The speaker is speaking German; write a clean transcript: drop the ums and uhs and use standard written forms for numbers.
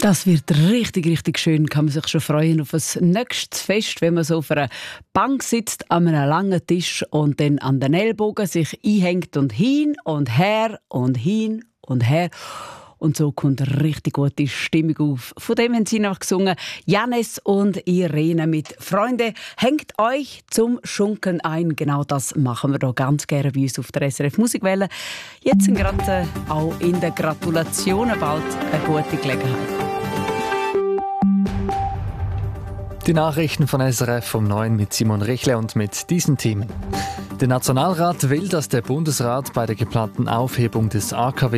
Das wird richtig, richtig schön. Kann man sich schon freuen auf ein nächstes Fest, wenn man so auf einer Bank sitzt, an einem langen Tisch und dann an den Ellbogen sich einhängt und hin und her und hin und her. Und so kommt eine richtig gute Stimmung auf. Von dem haben sie noch gesungen. Janis und Irene mit «Freunde, hängt euch zum Schunken ein». Genau das machen wir hier ganz gerne bei uns auf der SRF Musikwelle. Jetzt sind gerade auch in den Gratulationen bald eine gute Gelegenheit. Die Nachrichten von SRF um 9 mit Simon Rechle und mit diesen Themen. Der Nationalrat will, dass der Bundesrat bei der geplanten Aufhebung des AKW